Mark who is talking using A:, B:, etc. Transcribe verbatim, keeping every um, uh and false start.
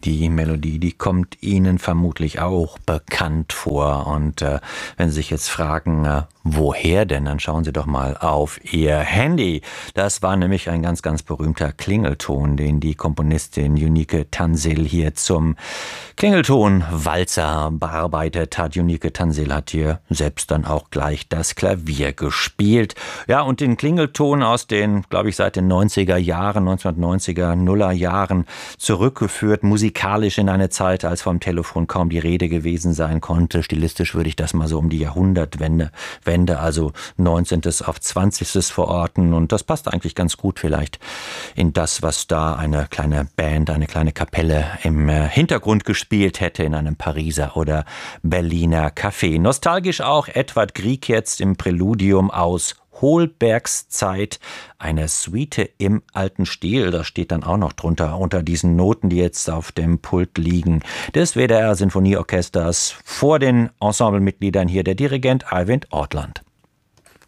A: Die Melodie, die kommt Ihnen vermutlich auch bekannt vor. Und äh, wenn Sie sich jetzt fragen, äh, woher denn, dann schauen Sie doch mal auf Ihr Handy. Das war nämlich ein ganz, ganz berühmter Klingelton, den die Komponistin Unique Tansil hier zum Klingelton-Walzer bearbeitet hat. Unique Tansil hat hier selbst dann auch gleich das Klavier gespielt. Ja, und den Klingelton aus den, glaube ich, seit den neunziger Jahren, neunzehnhundertneunziger, Nuller Jahren zurückgeführt, musikalisch in eine Zeit, als vom Telefon kaum die Rede gewesen sein konnte. Stilistisch würde ich das mal so um die Jahrhundertwende, Wende, also neunzehntes auf zwanzigstes verorten. Und das passt eigentlich ganz gut vielleicht in das, was da eine kleine Band, eine kleine Kapelle im Hintergrund gespielt hätte in einem Pariser oder Berliner Café. Nostalgisch auch Edvard Grieg jetzt im Präludium aus Holbergs Zeit, eine Suite im alten Stil, das steht dann auch noch drunter, unter diesen Noten, die jetzt auf dem Pult liegen, des W D R Sinfonieorchesters. Vor den Ensemblemitgliedern hier der Dirigent Eivind Ortland.